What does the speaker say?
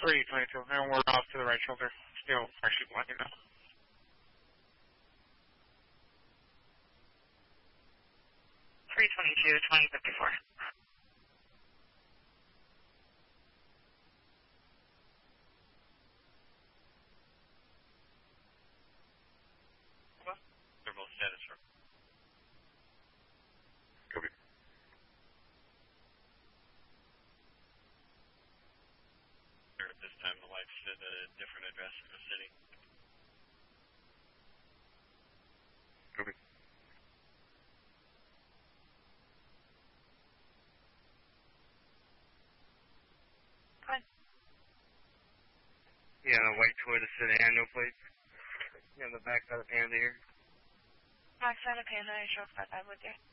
322, and we're off to the right shoulder. Still partially blocking now. 322, 2054. Thermal status, sir. Copy. At this time, the lights at a different address in the city. Copy. Fine. Yeah, white Toyota sedan, no plates. Yeah, on the back side of Panda here. Backside of Panda, I show 55 with you.